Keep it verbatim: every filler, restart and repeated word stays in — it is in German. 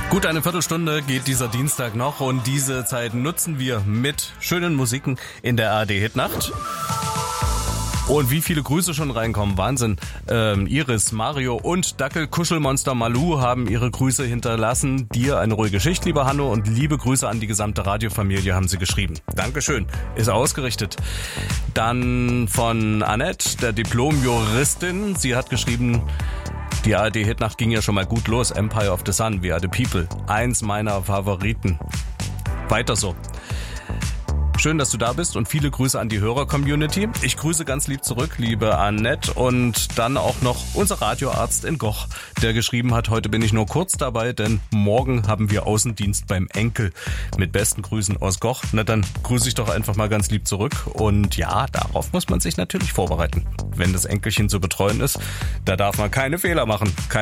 Gut eine Viertelstunde geht dieser Dienstag noch und diese Zeit nutzen wir mit schönen Musiken in der A R D-Hitnacht. Und wie viele Grüße schon reinkommen, Wahnsinn. Ähm, Iris, Mario und Dackel Kuschelmonster Malu haben ihre Grüße hinterlassen. Dir eine ruhige Schicht, lieber Hanno, und liebe Grüße an die gesamte Radiofamilie haben sie geschrieben. Dankeschön, ist ausgerichtet. Dann von Annette, der Diplom-Juristin. Sie hat geschrieben, die A R D-Hitnacht ging ja schon mal gut los. Empire of the Sun, We Are the People. Eins meiner Favoriten. Weiter so. Schön, dass du da bist und viele Grüße an die Hörer-Community. Ich grüße ganz lieb zurück, liebe Annette, und dann auch noch unser Radioarzt in Goch, der geschrieben hat, heute bin ich nur kurz dabei, denn morgen haben wir Außendienst beim Enkel. Mit besten Grüßen aus Goch. Na dann grüße ich doch einfach mal ganz lieb zurück. Und ja, darauf muss man sich natürlich vorbereiten. Wenn das Enkelchen zu betreuen ist, da darf man keine Fehler machen. Keine